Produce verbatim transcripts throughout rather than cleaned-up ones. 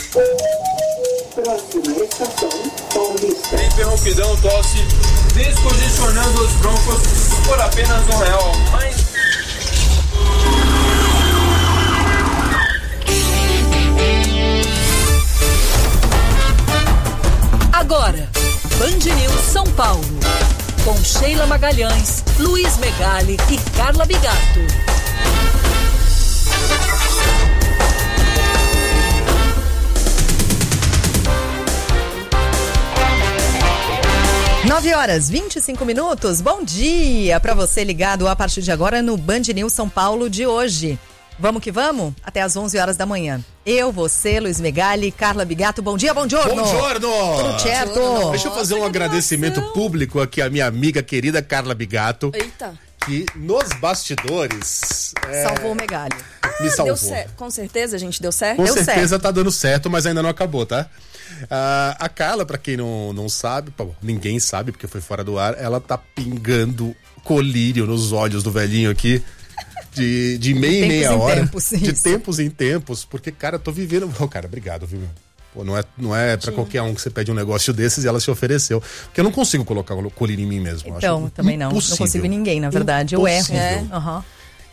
Próxima estação, Paulista. Interrompidão, tosse, descongestionando os broncos por apenas um real. Mas... Agora, Band News São Paulo, com Sheila Magalhães, Luiz Megali e Carla Bigato. nove horas, vinte e cinco minutos. Bom dia para você ligado a partir de agora no Band News São Paulo de hoje. Vamos que vamos? Até às onze horas da manhã. Eu, você, Luiz Megali, Carla Bigato. Bom dia, bom giorno. Bom giorno. Tudo certo? Deixa eu fazer um agradecimento público aqui à minha amiga querida Carla Bigato. Eita. Que nos bastidores... É... Salvou o Megali. Me salvou. Deu certo. Com certeza, gente, deu certo? Com deu certeza certo. Tá dando certo, mas ainda não acabou, tá? Uh, a Carla, pra quem não, não sabe, pô, ninguém sabe porque foi fora do ar, ela tá pingando colírio nos olhos do velhinho aqui. De, de meia em meia hora. Tempos, de isso. tempos em tempos, porque, cara, eu tô vivendo. Oh, cara, obrigado, viu? Pô, não é, não é pra qualquer um que você pede um negócio desses e ela se ofereceu. Porque eu não consigo colocar o colírio em mim mesmo. Então, acho também não. impossível. Não consigo em ninguém, na verdade. Impossível. Eu erro. É. Uhum.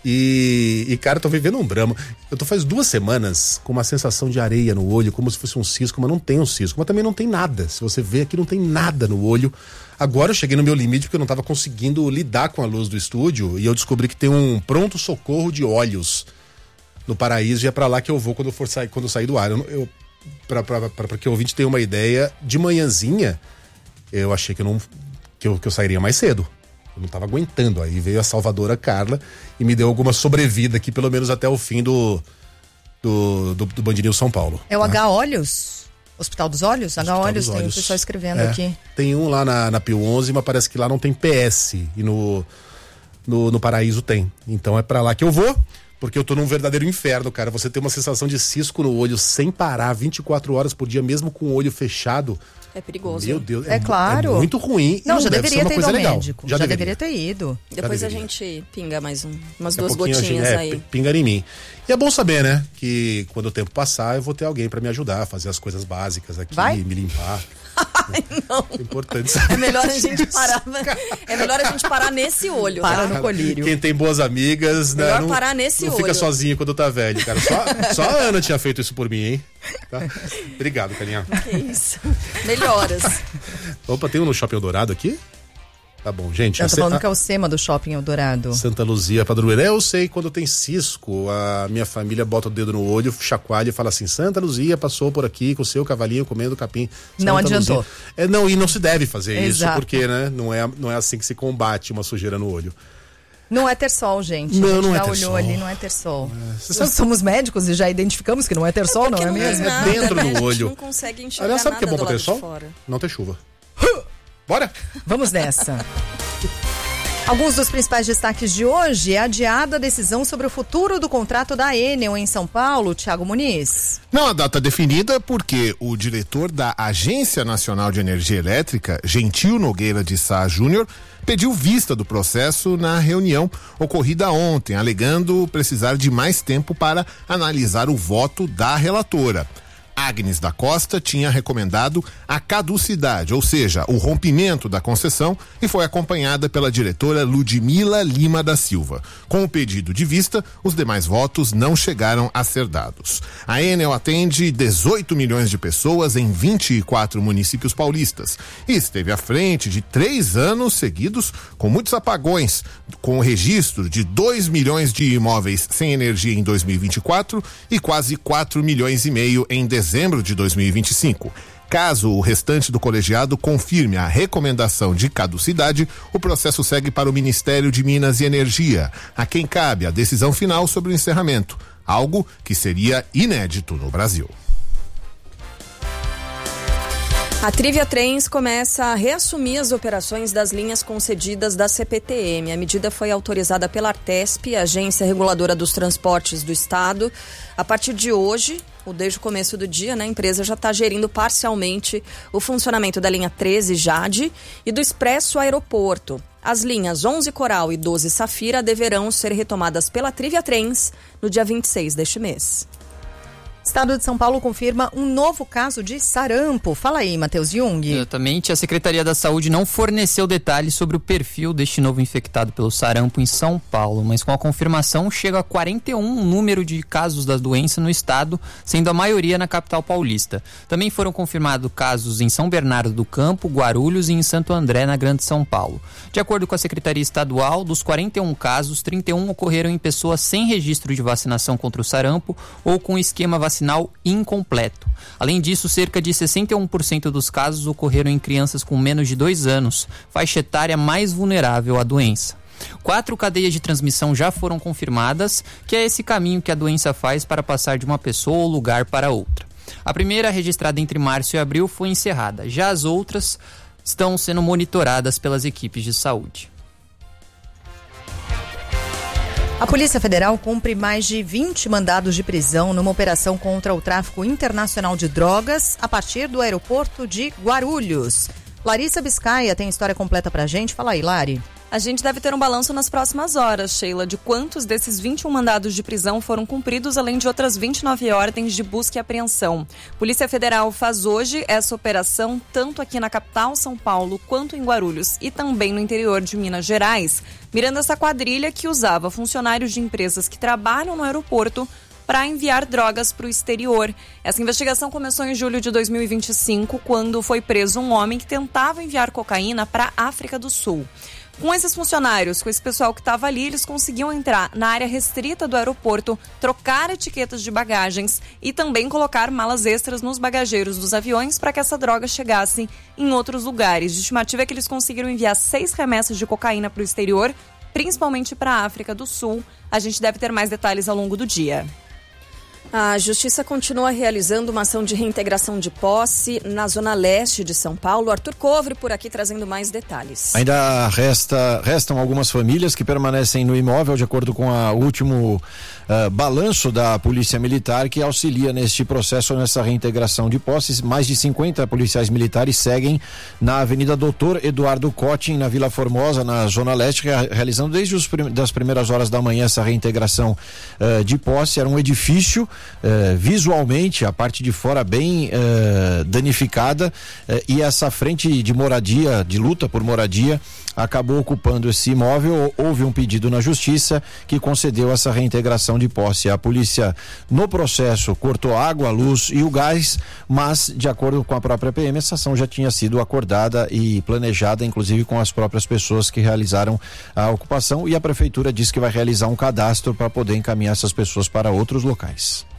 E, e, cara, eu tô vivendo um drama. Eu tô faz duas semanas com uma sensação de areia no olho, como se fosse um cisco, mas não tem um cisco. Mas também não tem nada. Se você vê aqui, não tem nada no olho. Agora eu cheguei no meu limite porque eu não tava conseguindo lidar com a luz do estúdio e eu descobri que tem um pronto-socorro de olhos no Paraíso e é pra lá que eu vou quando eu for sair, quando eu sair do ar. Eu, eu, pra, pra, pra, pra que o ouvinte tenha uma ideia, de manhãzinha eu achei que eu, não, que eu, que eu sairia mais cedo. Eu não tava aguentando. Aí veio a salvadora Carla e me deu alguma sobrevida aqui, pelo menos até o fim do, do, do, do Band News São Paulo. É o tá? H Olhos? Hospital dos Olhos? Hospital H Olhos, dos tem Olhos. o pessoal escrevendo É, aqui. Tem um lá na, na Pio onze, mas parece que lá não tem P S. E no, no, no Paraíso tem. Então é pra lá que eu vou, porque eu tô num verdadeiro inferno, cara. Você tem uma sensação de cisco no olho sem parar, vinte e quatro horas por dia, mesmo com o olho fechado. É perigoso. Meu Deus, É é, claro. é muito ruim. Não, e já deve deveria ser uma ter coisa ido ao legal. médico. Já, Já deveria. deveria ter ido. Depois a deveria. gente pinga mais um, umas Daqui a duas pouquinho a gente- gotinhas é, aí. pingar em mim. E é bom saber, né? Que quando o tempo passar, eu vou ter alguém pra me ajudar a fazer as coisas básicas aqui, Vai? me limpar. Ai, não. É importante É saber. melhor a gente parar. É melhor a gente parar nesse olho. Para tá? no colírio. Quem tem boas amigas, né, Melhor não, parar nesse não olho. fica sozinho quando tá velho, cara. Só, só a Ana tinha feito isso por mim, hein? Tá? Obrigado, carinha. Que isso. Melhoras. Opa, tem um no Shopping Eldorado aqui? Tá bom, gente. Eu a tô Ce- falando a- que é o SEMA do Shopping Eldorado. Santa Luzia, Padroeira. Eu sei, quando tem cisco, a minha família bota o dedo no olho, chacoalha e fala assim: Santa Luzia passou por aqui com o seu cavalinho comendo capim. Não Santa adiantou. Luzia. É, não, e não se deve fazer isso, Exato. porque, né, não é, não é assim que se combate uma sujeira no olho. Não é ter sol, gente. Não, a gente não é já ter olhou sol. ali, não é ter sol. Você Nós sabe- somos médicos e já identificamos que não é ter sol, não Porque é não mesmo? é nada, dentro né? do A gente olho. não consegue enxergar Aliás, sabe o que é nada bom do pra ter lado sol? de fora. Não ter chuva. Bora? Vamos nessa. Alguns dos principais destaques de hoje é adiada a decisão sobre o futuro do contrato da Enel em São Paulo, Thiago Muniz. Não há data definida porque o diretor da Agência Nacional de Energia Elétrica, Gentil Nogueira de Sá Júnior, pediu vista do processo na reunião ocorrida ontem, alegando precisar de mais tempo para analisar o voto da relatora. Agnes da Costa tinha recomendado a caducidade, ou seja, o rompimento da concessão, e foi acompanhada pela diretora Ludmila Lima da Silva. Com o pedido de vista, os demais votos não chegaram a ser dados. A Enel atende dezoito milhões de pessoas em vinte e quatro municípios paulistas e esteve à frente de três anos seguidos com muitos apagões, com o registro de dois milhões de imóveis sem energia em dois mil e vinte e quatro e quase quatro milhões e meio em dezembro de dois mil e vinte e cinco. Caso o restante do colegiado confirme a recomendação de caducidade, o processo segue para o Ministério de Minas e Energia, a quem cabe a decisão final sobre o encerramento, algo que seria inédito no Brasil. A Trivia Trens começa a reassumir as operações das linhas concedidas da C P T M. A medida foi autorizada pela Artesp, Agência Reguladora dos Transportes do Estado. A partir de hoje, ou desde o começo do dia, né, a empresa já está gerindo parcialmente o funcionamento da linha treze Jade e do Expresso Aeroporto. As linhas onze Coral e doze Safira deverão ser retomadas pela Trivia Trens no dia vinte e seis deste mês. Estado de São Paulo confirma um novo caso de sarampo. Fala aí, Matheus Jung. Exatamente. A Secretaria da Saúde não forneceu detalhes sobre o perfil deste novo infectado pelo sarampo em São Paulo, mas com a confirmação chega a quarenta e um o número de casos da doença no estado, sendo a maioria na capital paulista. Também foram confirmados casos em São Bernardo do Campo, Guarulhos e em Santo André, na Grande São Paulo. De acordo com a Secretaria Estadual, dos quarenta e um casos, trinta e um ocorreram em pessoas sem registro de vacinação contra o sarampo ou com esquema vacinal vacinal incompleto. Além disso, cerca de sessenta e um por cento dos casos ocorreram em crianças com menos de dois anos, faixa etária mais vulnerável à doença. Quatro cadeias de transmissão já foram confirmadas, que é esse caminho que a doença faz para passar de uma pessoa ou lugar para outra. A primeira, registrada entre março e abril, foi encerrada. Já as outras estão sendo monitoradas pelas equipes de saúde. A Polícia Federal cumpre mais de vinte mandados de prisão numa operação contra o tráfico internacional de drogas a partir do aeroporto de Guarulhos. Larissa Biscaia tem a história completa pra gente. Fala aí, Lari. A gente deve ter um balanço nas próximas horas, Sheila, de quantos desses vinte e um mandados de prisão foram cumpridos, além de outras vinte e nove ordens de busca e apreensão. Polícia Federal faz hoje essa operação tanto aqui na capital, São Paulo, quanto em Guarulhos e também no interior de Minas Gerais, mirando essa quadrilha que usava funcionários de empresas que trabalham no aeroporto para enviar drogas para o exterior. Essa investigação começou em julho de dois mil e vinte e cinco, quando foi preso um homem que tentava enviar cocaína para a África do Sul. Com esses funcionários, com esse pessoal que estava ali, eles conseguiam entrar na área restrita do aeroporto, trocar etiquetas de bagagens e também colocar malas extras nos bagageiros dos aviões para que essa droga chegasse em outros lugares. A estimativa é que eles conseguiram enviar seis remessas de cocaína para o exterior, principalmente para a África do Sul. A gente deve ter mais detalhes ao longo do dia. A Justiça continua realizando uma ação de reintegração de posse na zona leste de São Paulo. Arthur Covre por aqui trazendo mais detalhes. Ainda resta, restam algumas famílias que permanecem no imóvel, de acordo com o último uh, balanço da Polícia Militar, que auxilia neste processo, nessa reintegração de posses. Mais de cinquenta policiais militares seguem na Avenida Doutor Eduardo Cottin, na Vila Formosa, na zona leste, realizando desde as prim- das primeiras horas da manhã essa reintegração uh, de posse. Era um edifício Uh, visualmente, a parte de fora bem uh, danificada, uh, e essa frente de moradia, de luta por moradia, acabou ocupando esse imóvel. Houve um pedido na Justiça que concedeu essa reintegração de posse. A polícia, no processo, cortou a água, a luz e o gás, mas, de acordo com a própria P M, essa ação já tinha sido acordada e planejada, inclusive com as próprias pessoas que realizaram a ocupação, e a Prefeitura disse que vai realizar um cadastro para poder encaminhar essas pessoas para outros locais.